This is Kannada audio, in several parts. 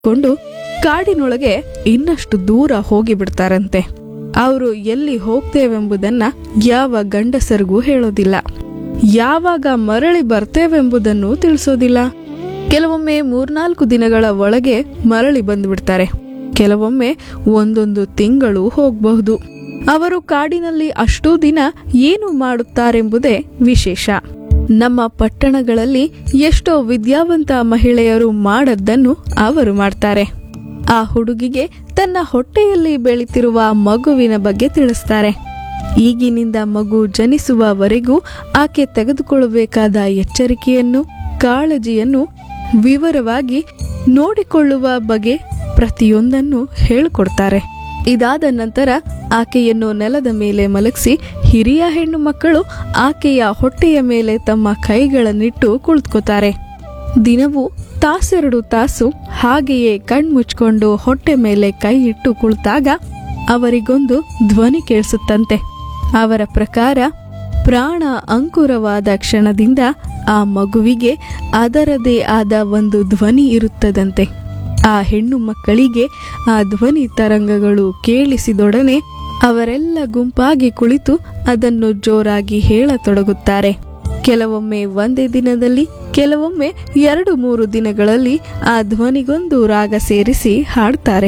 ಕೊಂಡು ಕಾಡಿನೊಳಗೆ ಇನ್ನಷ್ಟು ದೂರ ಹೋಗಿಬಿಡ್ತಾರಂತೆ. ಅವರು ಎಲ್ಲಿ ಹೋಗ್ತೇವೆಂಬುದನ್ನ ಯಾವ ಗಂಡಸರಿಗೂ ಹೇಳೋದಿಲ್ಲ, ಯಾವಾಗ ಮರಳಿ ಬರ್ತೇವೆಂಬುದನ್ನು ತಿಳಿಸೋದಿಲ್ಲ. ಕೆಲವೊಮ್ಮೆ 3-4 ದಿನಗಳ ಒಳಗೆ ಮರಳಿ ಬಂದ್ಬಿಡ್ತಾರೆ. ಕೆಲವೊಮ್ಮೆ 1 ತಿಂಗಳು ಹೋಗಬಹುದು. ಅವರು ಕಾಡಿನಲ್ಲಿ ಅಷ್ಟೂ ದಿನ ಏನು ಮಾಡುತ್ತಾರೆಂಬುದೇ ವಿಶೇಷ. ನಮ್ಮ ಪಟ್ಟಣಗಳಲ್ಲಿ ಎಷ್ಟೋ ವಿದ್ಯಾವಂತ ಮಹಿಳೆಯರು ಮಾಡದ್ದನ್ನು ಅವರು ಮಾಡ್ತಾರೆ. ಆ ಹುಡುಗಿಗೆ ತನ್ನ ಹೊಟ್ಟೆಯಲ್ಲಿ ಬೆಳೀತಿರುವ ಮಗುವಿನ ಬಗ್ಗೆ ತಿಳಿಸ್ತಾರೆ. ಈಗಿನಿಂದ ಮಗು ಜನಿಸುವವರೆಗೂ ಆಕೆ ತೆಗೆದುಕೊಳ್ಳಬೇಕಾದ ಎಚ್ಚರಿಕೆಯನ್ನು, ಕಾಳಜಿಯನ್ನು ವಿವರವಾಗಿ ನೋಡಿಕೊಳ್ಳುವ ಬಗೆ ಪ್ರತಿಯೊಂದನ್ನು ಹೇಳಿಕೊಡ್ತಾರೆ. ಇದಾದ ನಂತರ ಆಕೆಯನ್ನು ನೆಲದ ಮೇಲೆ ಮಲಗಿಸಿ ಹಿರಿಯ ಹೆಣ್ಣು ಮಕ್ಕಳು ಆಕೆಯ ಹೊಟ್ಟೆಯ ಮೇಲೆ ತಮ್ಮ ಕೈಗಳನ್ನಿಟ್ಟು ಕುಳಿತುಕೋತಾರೆ. ದಿನವೂ 1-2 ತಾಸು ಹಾಗೆಯೇ ಕಣ್ಮುಚ್ಕೊಂಡು ಹೊಟ್ಟೆ ಮೇಲೆ ಕೈ ಇಟ್ಟು ಕುಳಿತಾಗ ಅವರಿಗೊಂದು ಧ್ವನಿ ಕೇಳಿಸುತ್ತಂತೆ. ಅವರ ಪ್ರಕಾರ ಪ್ರಾಣ ಅಂಕುರವಾದ ಕ್ಷಣದಿಂದ ಆ ಮಗುವಿಗೆ ಅದರದೇ ಆದ ಒಂದು ಧ್ವನಿ ಇರುತ್ತದಂತೆ. ಆ ಹೆಣ್ಣು ಮಕ್ಕಳಿಗೆ ಆ ಧ್ವನಿ ತರಂಗಗಳು ಕೇಳಿಸಿದೊಡನೆ ಅವರೆಲ್ಲ ಗುಂಪಾಗಿ ಕುಳಿತು ಅದನ್ನು ಜೋರಾಗಿ ಹೇಳತೊಡಗುತ್ತಾರೆ. ಕೆಲವೊಮ್ಮೆ ಒಂದೇ ದಿನದಲ್ಲಿ, ಕೆಲವೊಮ್ಮೆ 2-3 ದಿನಗಳಲ್ಲಿ ಆ ಧ್ವನಿಗೊಂದು ರಾಗ ಸೇರಿಸಿ ಹಾಡ್ತಾರೆ.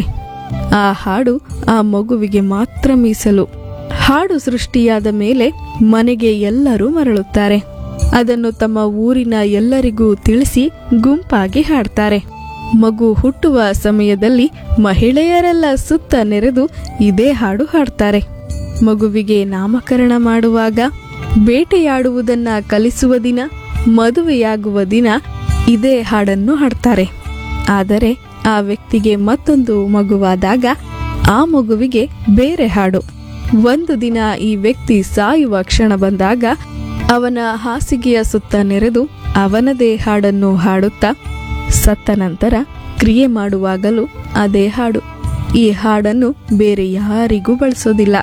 ಆ ಹಾಡು ಆ ಮಗುವಿಗೆ ಮಾತ್ರ ಮೀಸಲು. ಹಾಡು ಸೃಷ್ಟಿಯಾದ ಮೇಲೆ ಮನೆಗೆ ಎಲ್ಲರೂ ಮರಳುತ್ತಾರೆ. ಅದನ್ನು ತಮ್ಮ ಊರಿನ ಎಲ್ಲರಿಗೂ ತಿಳಿಸಿ ಗುಂಪಾಗಿ ಹಾಡ್ತಾರೆ. ಮಗು ಹುಟ್ಟುವ ಸಮಯದಲ್ಲಿ ಮಹಿಳೆಯರೆಲ್ಲ ಸುತ್ತ ನೆರೆದು ಇದೇ ಹಾಡು ಹಾಡ್ತಾರೆ. ಮಗುವಿಗೆ ನಾಮಕರಣ ಮಾಡುವಾಗ, ಬೇಟೆಯಾಡುವುದನ್ನ ಕಲಿಸುವ ದಿನ, ಮದುವೆಯಾಗುವ ದಿನ ಇದೇ ಹಾಡನ್ನು ಹಾಡ್ತಾರೆ. ಆದರೆ ಆ ವ್ಯಕ್ತಿಗೆ ಮತ್ತೊಂದು ಮಗುವಾದಾಗ ಆ ಮಗುವಿಗೆ ಬೇರೆ ಹಾಡು. ಒಂದು ದಿನ ಈ ವ್ಯಕ್ತಿ ಸಾಯುವ ಕ್ಷಣ ಬಂದಾಗ ಅವನ ಹಾಸಿಗೆಯ ಸುತ್ತ ನೆರೆದು ಅವನದೇ ಹಾಡನ್ನು ಹಾಡುತ್ತಾ ಸತ್ತ ನಂತರ ಕ್ರಿಯೆ ಮಾಡುವಾಗಲೂ ಅದೇ ಹಾಡು. ಈ ಹಾಡನ್ನು ಬೇರೆ ಯಾರಿಗೂ ಬಳಸೋದಿಲ್ಲ.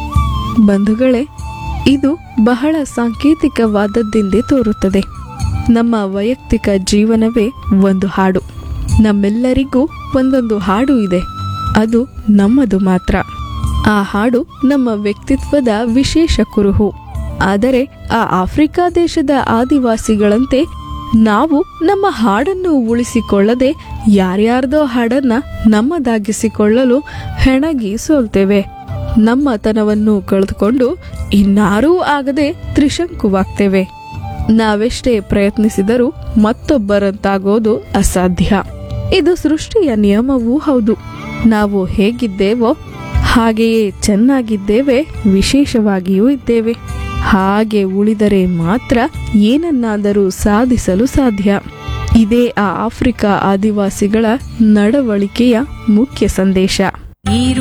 ಬಂಧುಗಳೇ, ಇದು ಬಹಳ ಸಾಂಕೇತಿಕವಾದದ್ದೆಂದೇ ತೋರುತ್ತದೆ. ನಮ್ಮ ವೈಯಕ್ತಿಕ ಜೀವನವೇ ಒಂದು ಹಾಡು. ನಮ್ಮೆಲ್ಲರಿಗೂ ಒಂದೊಂದು ಹಾಡು ಇದೆ, ಅದು ನಮ್ಮದು ಮಾತ್ರ. ಆ ಹಾಡು ನಮ್ಮ ವ್ಯಕ್ತಿತ್ವದ ವಿಶೇಷ ಕುರುಹು. ಆದರೆ ಆ ಆಫ್ರಿಕಾ ದೇಶದ ಆದಿವಾಸಿಗಳಂತೆ ನಾವು ನಮ್ಮ ಹಾಡನ್ನು ಉಳಿಸಿಕೊಳ್ಳದೆ ಯಾರ್ಯಾರ್ದೋ ಹಾಡನ್ನ ನಮ್ಮದಾಗಿಸಿಕೊಳ್ಳಲು ಹೆಣಗಿ ಸೋಲ್ತೇವೆ. ನಮ್ಮತನವನ್ನು ಕಳೆದುಕೊಂಡು ಇನ್ನಾರೂ ಆಗದೆ ತ್ರಿಶಂಕುವಾಗ್ತೇವೆ. ನಾವೆಷ್ಟೇ ಪ್ರಯತ್ನಿಸಿದರೂ ಮತ್ತೊಬ್ಬರಂತಾಗೋದು ಅಸಾಧ್ಯ. ಇದು ಸೃಷ್ಟಿಯ ನಿಯಮವೂ ಹೌದು. ನಾವು ಹೇಗಿದ್ದೇವೋ ಹಾಗೆಯೇ ಚೆನ್ನಾಗಿದ್ದೇವೆ, ವಿಶೇಷವಾಗಿಯೂ ಇದ್ದೇವೆ. ಹಾಗೆ ಉಳಿದರೆ ಮಾತ್ರ ಏನನ್ನಾದರೂ ಸಾಧಿಸಲು ಸಾಧ್ಯ. ಇದೇ ಆ ಆಫ್ರಿಕಾ ಆದಿವಾಸಿಗಳ ನಡವಳಿಕೆಯ ಮುಖ್ಯ ಸಂದೇಶ.